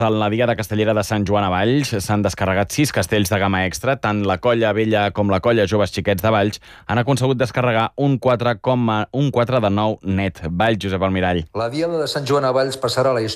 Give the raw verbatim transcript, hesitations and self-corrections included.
En la Diada Castellera de Sant Joan a Valls s'han descarregat sis castells de gamma extra. Tant la Colla Vella com la Colla Joves Xiquets de Valls han aconsegut descarregar un quatre coma un quatre de nou net. Valls, Josep Almirall. La Diada de Sant Joan a Valls passarà a la història